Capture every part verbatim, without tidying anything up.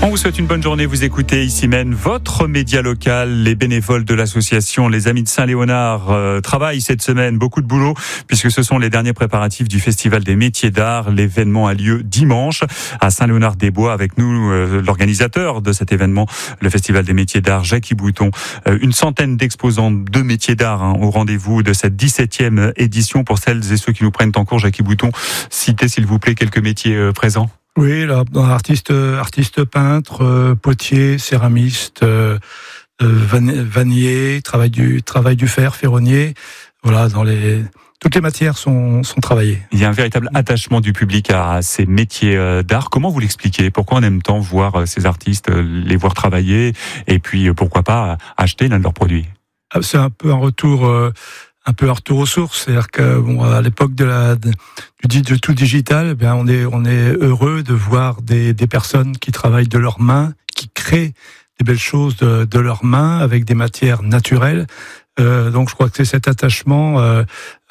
On vous souhaite une bonne journée. Vous écoutez ici même votre média local. Les bénévoles de l'association Les Amis de Saint-Léonard euh, travaillent cette semaine. Beaucoup de boulot puisque ce sont les derniers préparatifs du Festival des métiers d'art. L'événement a lieu dimanche à Saint-Léonard-des-Bois. Avec nous, euh, l'organisateur de cet événement, le Festival des métiers d'art, Jackie Bouton. Euh, une centaine d'exposants de métiers d'art hein, au rendez-vous de cette dix-septième édition. Pour celles et ceux qui nous prennent en cours, Jackie Bouton, citez s'il vous plaît quelques métiers euh, présents. Oui, là, artiste, artiste peintre, euh, potier, céramiste, euh, euh, vannier, travail du travail du fer, ferronnier. Voilà, dans les toutes les matières sont sont travaillées. Il y a un véritable attachement du public à ces métiers d'art. Comment vous l'expliquez ? Pourquoi on aime tant voir ces artistes, les voir travailler, et puis pourquoi pas acheter l'un de leurs produits ? C'est un peu un retour. Euh, un peu un retour aux sources, c'est-à-dire que bon, à l'époque de la de, du de tout digital, eh bien on est on est heureux de voir des des personnes qui travaillent de leurs mains, qui créent des belles choses de, de leurs mains avec des matières naturelles. Euh, donc je crois que c'est cet attachement euh,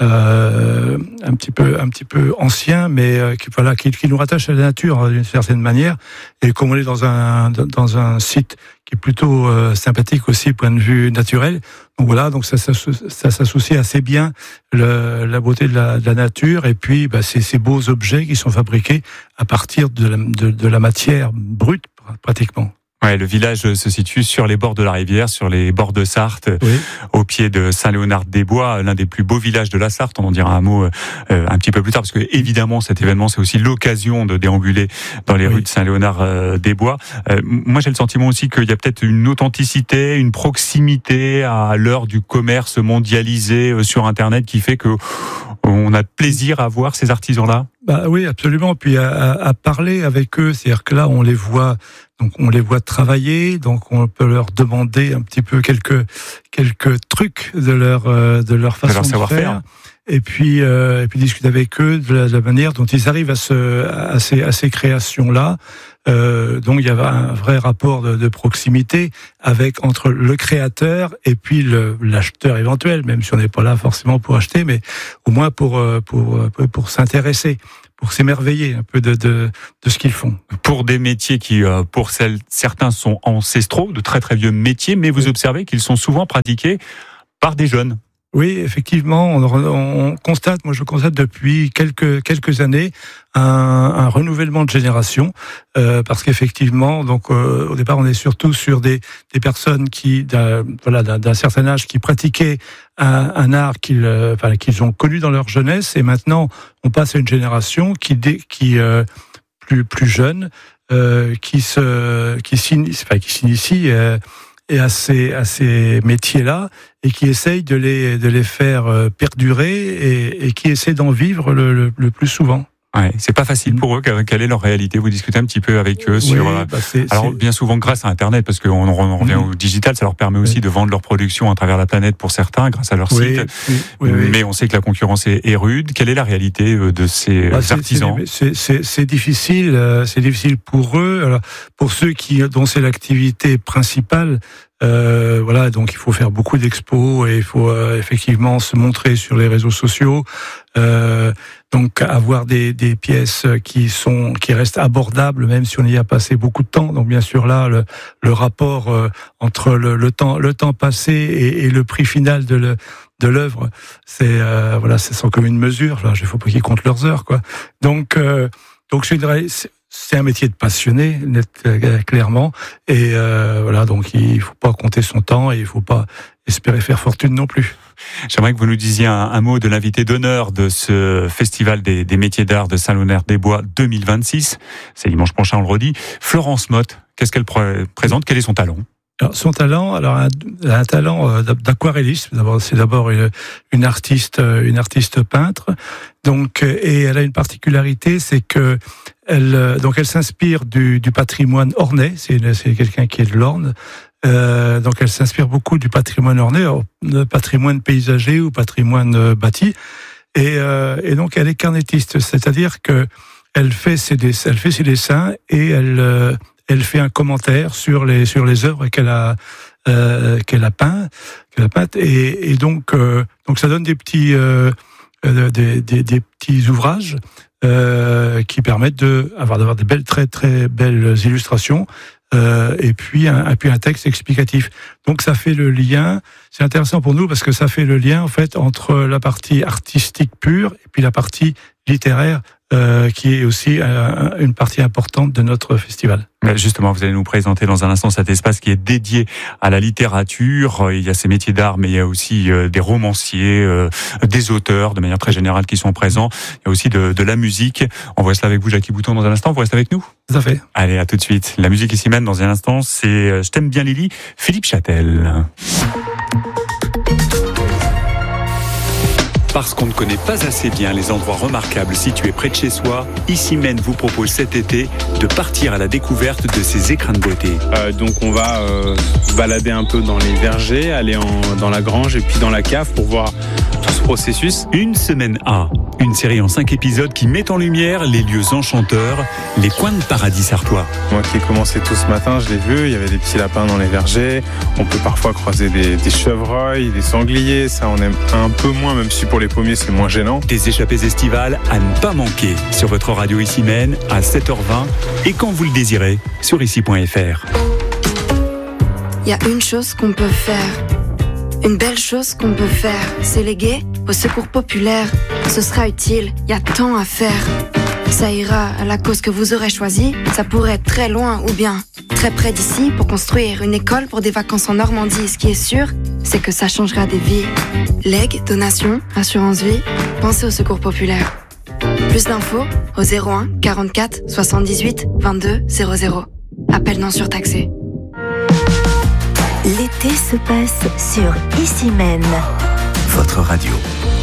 euh, un petit peu un petit peu ancien, mais euh, qui voilà qui, qui nous rattache à la nature hein, d'une certaine manière. Et comme on est dans un dans un site qui est plutôt euh, sympathique aussi point de vue naturel, donc voilà, donc ça ça, ça s'associe assez bien le, la beauté de la, de la nature et puis bah, ces, ces beaux objets qui sont fabriqués à partir de la, de, de la matière brute pratiquement. Ouais, le village se situe sur les bords de la rivière, sur les bords de Sarthe, oui. Au pied de Saint-Léonard-des-Bois, l'un des plus beaux villages de la Sarthe. On en dira un mot euh, un petit peu plus tard, parce que évidemment cet événement c'est aussi l'occasion de déambuler dans les oui. rues de Saint-Léonard-des-Bois. Euh, moi j'ai le sentiment aussi qu'il y a peut-être une authenticité, une proximité à l'heure du commerce mondialisé euh, sur Internet qui fait que on a plaisir à voir ces artisans-là. Bah oui, absolument. Puis à, à parler avec eux, c'est-à-dire que là on les voit. Donc on les voit travailler, donc on peut leur demander un petit peu quelques quelques trucs de leur de leur façon de, leur savoir-faire. Faire, et puis euh, et puis discuter avec eux de la, de la manière dont ils arrivent à ce à ces à ces créations là. Euh, donc il y a un vrai rapport de, de proximité avec entre le créateur et puis le, l'acheteur éventuel, même si on n'est pas là forcément pour acheter, mais au moins pour pour pour, pour s'intéresser. Pour s'émerveiller un peu de, de, de ce qu'ils font. Pour des métiers qui, pour celles, certains sont ancestraux, de très très vieux métiers, mais vous observez qu'ils sont souvent pratiqués par des jeunes. Oui, effectivement, on, on constate, moi je constate depuis quelques quelques années un, un renouvellement de génération, euh, parce qu'effectivement, donc euh, au départ on est surtout sur des des personnes qui, d'un, voilà, d'un, d'un certain âge, qui pratiquaient un, un art qu'ils, euh, enfin, qu'ils ont connu dans leur jeunesse, et maintenant on passe à une génération qui dé, qui euh, plus plus jeune, euh, qui se qui s'initie, enfin, qui s'initie. Euh, et à ces, à ces métiers-là, et qui essayent de les, de les faire perdurer et, et qui essaient d'en vivre le, le, le plus souvent. Ouais, c'est pas facile pour eux. Quelle est leur réalité ? Vous discutez un petit peu avec eux sur. Oui, bah c'est, alors c'est... bien souvent grâce à Internet, parce qu'on on revient mmh. au digital, ça leur permet aussi oui. de vendre leur production à travers la planète pour certains, grâce à leur oui, site. Oui, oui, oui. Mais on sait que la concurrence est, est rude. Quelle est la réalité de ces bah, artisans ? c'est, c'est, c'est, c'est difficile, c'est difficile pour eux. Alors, pour ceux qui dont c'est l'activité principale. Euh, voilà, donc il faut faire beaucoup d'expos et il faut euh, effectivement se montrer sur les réseaux sociaux. Euh, donc avoir des, des pièces qui sont qui restent abordables, même si on y a passé beaucoup de temps. Donc bien sûr là, le, le rapport euh, entre le, le temps le temps passé et, et le prix final de le, de l'œuvre, c'est euh, voilà, c'est sans commune mesure. Il faut pas qu'ils comptent leurs heures, quoi. Donc euh, donc c'est une c'est, C'est un métier de passionné, net, euh, clairement, et euh, voilà, donc il faut pas compter son temps et il faut pas espérer faire fortune non plus. J'aimerais que vous nous disiez un, un mot de l'invité d'honneur de ce festival des, des métiers d'art de Saint-Léonard-des-Bois deux mille vingt-six. C'est dimanche prochain, on le redit. Florence Motte, qu'est-ce qu'elle pr- présente ? Quel est son talent ? Alors, son talent, alors un, un talent d'aquarelliste. D'abord, c'est d'abord une, une artiste, une artiste peintre. Donc, et elle a une particularité, c'est que elle, donc elle s'inspire du, du patrimoine ornais. C'est, une, c'est quelqu'un qui est de l'Orne. Euh, donc, elle s'inspire beaucoup du patrimoine ornais, le patrimoine paysager ou patrimoine bâti. Et, euh, et donc, elle est carnettiste, c'est-à-dire que elle fait ses dessins, elle fait ses dessins et elle euh, elle fait un commentaire sur les sur les œuvres qu'elle a euh, qu'elle a peint, qu'elle a peintes, et, et donc euh, donc ça donne des petits euh, des, des, des petits ouvrages euh, qui permettent de avoir d'avoir des belles très très belles illustrations euh, et puis un, et puis un texte explicatif. Donc ça fait le lien. C'est intéressant pour nous parce que ça fait le lien en fait entre la partie artistique pure et puis la partie littéraire. Euh, qui est aussi euh, une partie importante de notre festival. Justement, vous allez nous présenter dans un instant cet espace qui est dédié à la littérature. Il y a ces métiers d'art, mais il y a aussi euh, des romanciers, euh, des auteurs, de manière très générale, qui sont présents. Il y a aussi de, de la musique. On voit cela avec vous, Jackie Bouton, dans un instant. Vous restez avec nous ? Tout à fait. Allez, à tout de suite. La musique ici même, dans un instant, c'est « Je t'aime bien Lily », Philippe Châtel. Parce qu'on ne connaît pas assez bien les endroits remarquables situés près de chez soi, Issy-Mène vous propose cet été de partir à la découverte de ces écrins de beauté. Euh, donc on va euh, se balader un peu dans les vergers, aller en, dans la grange et puis dans la cave pour voir tout ce processus. Une semaine A, une série en cinq épisodes qui met en lumière les lieux enchanteurs, les coins de paradis sartois. Moi qui ai commencé tout ce matin, je l'ai vu, il y avait des petits lapins dans les vergers, on peut parfois croiser des, des chevreuils, des sangliers, ça on aime un peu moins, même si pour les pommiers c'est moins gênant. Des échappées estivales à ne pas manquer sur votre radio Issy-Mène à sept heures vingt et quand vous le désirez sur ici point f r. Il y a une chose qu'on peut faire, une belle chose qu'on peut faire, c'est léguer au secours populaire. Ce sera utile, il y a tant à faire. Ça ira à la cause que vous aurez choisie, ça pourrait être très loin ou bien très près d'ici pour construire une école pour des vacances en Normandie. Ce qui est sûr, c'est que ça changera des vies. Legs, donations, assurance vie, pensez au secours populaire. Plus d'infos au zéro un quarante-quatre soixante-dix-huit vingt-deux zéro zéro. Appel non surtaxé. L'été se passe sur Issy-Mène. Votre radio.